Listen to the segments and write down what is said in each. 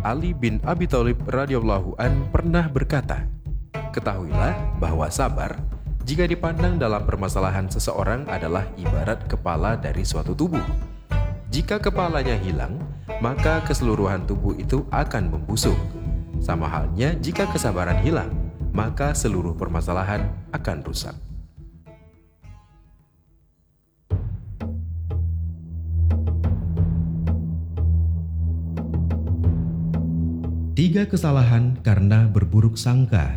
Ali bin Abi Thalib radhiyallahu an pernah berkata, "Ketahuilah bahwa sabar, jika dipandang dalam permasalahan seseorang adalah ibarat kepala dari suatu tubuh. Jika kepalanya hilang, maka keseluruhan tubuh itu akan membusuk. Sama halnya jika kesabaran hilang, maka seluruh permasalahan akan rusak." Tiga kesalahan karena berburuk sangka.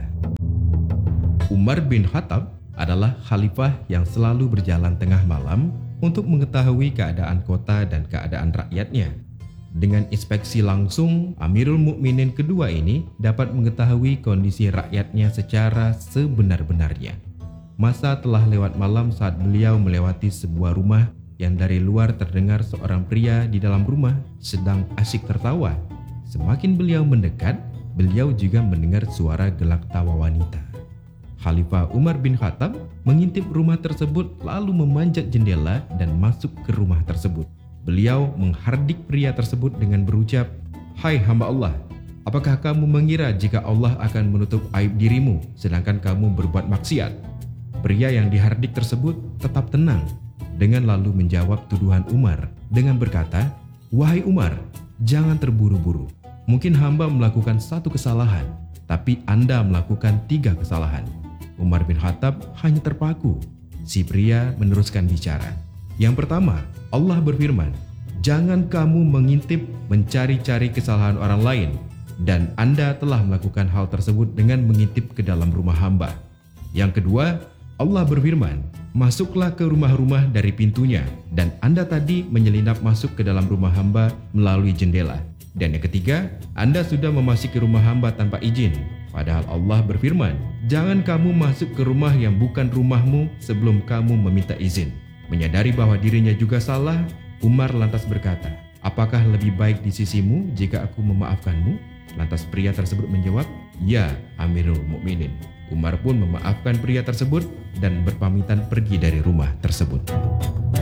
Umar bin Khattab adalah khalifah yang selalu berjalan tengah malam untuk mengetahui keadaan kota dan keadaan rakyatnya. Dengan inspeksi langsung, Amirul Mukminin kedua ini dapat mengetahui kondisi rakyatnya secara sebenar-benarnya. Masa telah lewat malam saat beliau melewati sebuah rumah yang dari luar terdengar seorang pria di dalam rumah sedang asyik tertawa. Semakin beliau mendekat, beliau juga mendengar suara gelak tawa wanita. Khalifah Umar bin Khattab mengintip rumah tersebut lalu memanjat jendela dan masuk ke rumah tersebut. Beliau menghardik pria tersebut dengan berucap, "Hai hamba Allah, apakah kamu mengira jika Allah akan menutup aib dirimu sedangkan kamu berbuat maksiat?" Pria yang dihardik tersebut tetap tenang dengan lalu menjawab tuduhan Umar dengan berkata, "Wahai Umar, jangan terburu-buru. Mungkin hamba melakukan satu kesalahan, tapi Anda melakukan 3 kesalahan." Umar bin Khattab hanya terpaku. Si pria meneruskan bicara. Yang pertama, Allah berfirman, "Jangan kamu mengintip mencari-cari kesalahan orang lain, dan Anda telah melakukan hal tersebut dengan mengintip ke dalam rumah hamba." Yang kedua, Allah berfirman, "Masuklah ke rumah-rumah dari pintunya, dan Anda tadi menyelinap masuk ke dalam rumah hamba melalui jendela." Dan yang ketiga, Anda sudah memasuki rumah hamba tanpa izin. Padahal Allah berfirman, "Jangan kamu masuk ke rumah yang bukan rumahmu sebelum kamu meminta izin." Menyadari bahwa dirinya juga salah, Umar lantas berkata, "Apakah lebih baik di sisimu jika aku memaafkanmu?" Lantas pria tersebut menjawab, "Ya, Amirul Mukminin." Umar pun memaafkan pria tersebut dan berpamitan pergi dari rumah tersebut.